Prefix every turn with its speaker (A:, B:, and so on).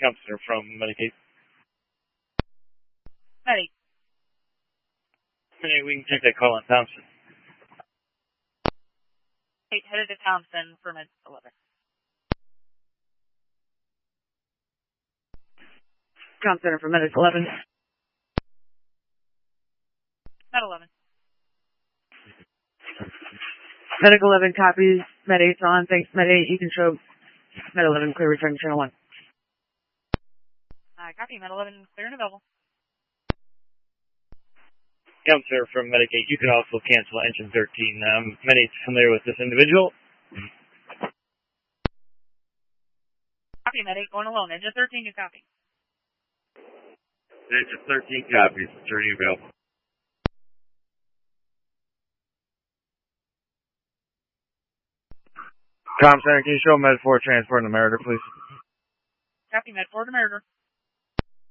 A: Counselor from Medicaid.
B: Medic.
A: Hey, we can check that call on Thompson.
B: Headed to Thompson for Med 11.
C: Comm Center for Medic 11.
B: Med 11.
C: Medic 11 copies. Med 8's on. Thanks, Med 8. You can show Med 11 clear return to channel 1.
B: Copy. Med 11 clear and available.
A: Counselor from Medicaid, you can also cancel engine 13. Med 8's familiar with this individual.
B: Copy. Med 8 going alone. Engine 13, you copy.
A: Engine 13 copies. Journey available.
D: Comm Center, can you show Med 4 transport in the Meritor, please?
B: Copy. Med 4 to Meritor.